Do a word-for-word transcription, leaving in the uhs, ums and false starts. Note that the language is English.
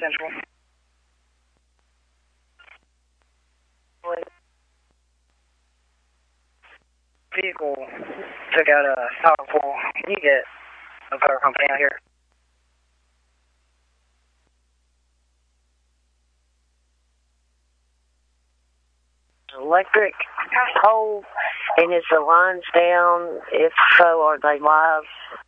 Central. Vehicle took out a power pole. Can you get a power company out here? Electric pole, and is the lines down? If so, are they live?